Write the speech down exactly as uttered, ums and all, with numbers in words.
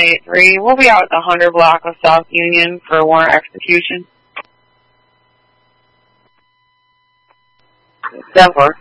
eight three. We'll be out at the Hunter block of South Union for a warrant execution. Denver.